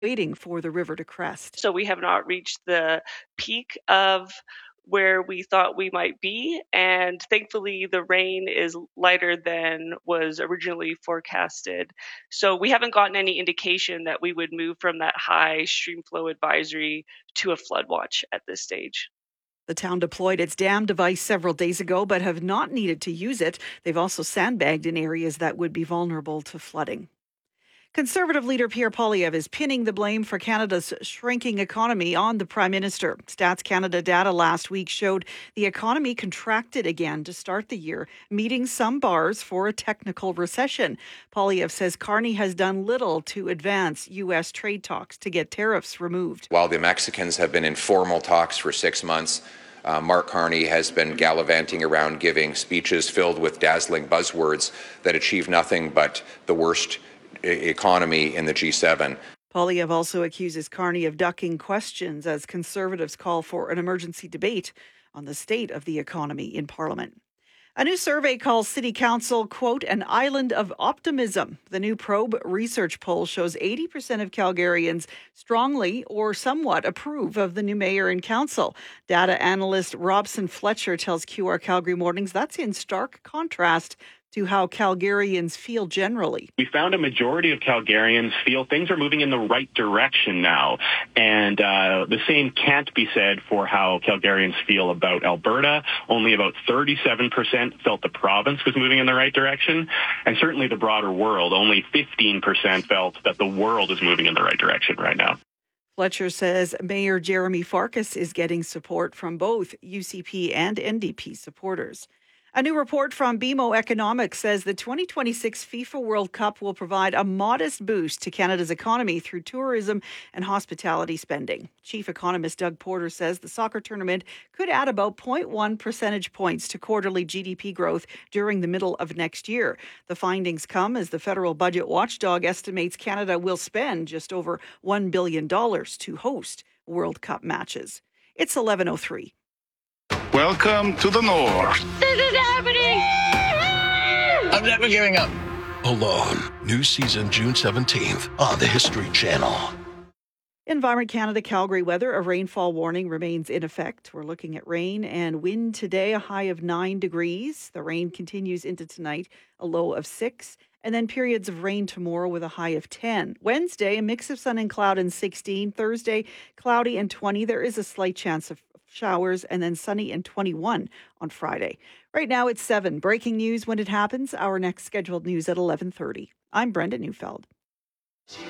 waiting for the river to crest. So we have not reached the peak of where we thought we might be, and thankfully the rain is lighter than was originally forecasted. So we haven't gotten any indication that we would move from that high stream flow advisory to a flood watch at this stage. The town deployed its dam device several days ago, but have not needed to use it. They've also sandbagged in areas that would be vulnerable to flooding. Conservative leader Pierre Poilievre is pinning the blame for Canada's shrinking economy on the Prime Minister. Stats Canada data last week showed the economy contracted again to start the year, meeting some bars for a technical recession. Poilievre says Carney has done little to advance U.S. trade talks to get tariffs removed. While the Mexicans have been in formal talks for 6 months, Mark Carney has been gallivanting around giving speeches filled with dazzling buzzwords that achieve nothing but the worst economy in the G7. Poilievre also accuses Carney of ducking questions as Conservatives call for an emergency debate on the state of the economy in Parliament. A new survey calls City Council, quote, an island of optimism. The new Probe research poll shows 80% of Calgarians strongly or somewhat approve of the new mayor and council. Data analyst Robson Fletcher tells QR Calgary Mornings that's in stark contrast to how Calgarians feel generally. We found a majority of Calgarians feel things are moving in the right direction now. And the same can't be said for how Calgarians feel about Alberta. Only about 37% felt the province was moving in the right direction. And certainly the broader world, only 15% felt that the world is moving in the right direction right now. Fletcher says Mayor Jeremy Farkas is getting support from both UCP and NDP supporters. A new report from BMO Economics says the 2026 FIFA World Cup will provide a modest boost to Canada's economy through tourism and hospitality spending. Chief economist Doug Porter says the soccer tournament could add about 0.1 percentage points to quarterly GDP growth during the middle of next year. The findings come as the federal budget watchdog estimates Canada will spend just over $1 billion to host World Cup matches. It's 11:03. Welcome to the North. This is happening! I'm never giving up. Alone. New season June 17th on the History Channel. Environment Canada Calgary weather. A rainfall warning remains in effect. We're looking at rain and wind today, a high of 9 degrees. The rain continues into tonight, a low of 6. And then periods of rain tomorrow with a high of 10. Wednesday, a mix of sun and cloud and 16. Thursday, cloudy and 20. There is a slight chance of showers, and then sunny and 21 on Friday. Right now it's 7. Breaking news when it happens. Our next scheduled news at 11:30. I'm Brenda Neufeld.